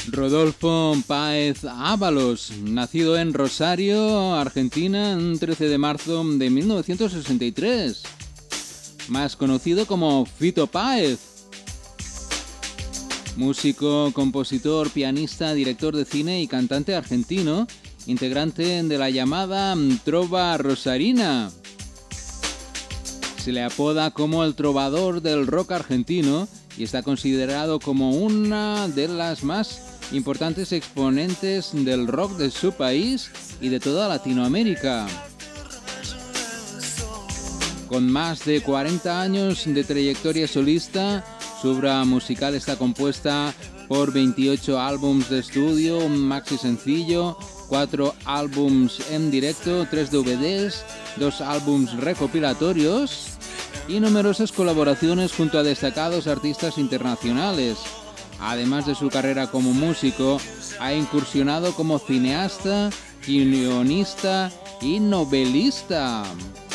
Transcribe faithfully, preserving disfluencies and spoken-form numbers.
Rodolfo Páez Ábalos, nacido en Rosario, Argentina, el trece de marzo de mil novecientos sesenta y tres, más conocido como Fito Páez. Músico, compositor, pianista, director de cine y cantante argentino, integrante de la llamada Trova Rosarina. Se le apoda como el trovador del rock argentino y está considerado como una de las más importantes exponentes del rock de su país y de toda Latinoamérica. Con más de cuarenta años de trayectoria solista, su obra musical está compuesta por veintiocho álbumes de estudio, un maxi sencillo, cuatro álbumes en directo, tres D V Ds, dos álbumes recopilatorios y numerosas colaboraciones junto a destacados artistas internacionales. Además de su carrera como músico, ha incursionado como cineasta, guionista y novelista.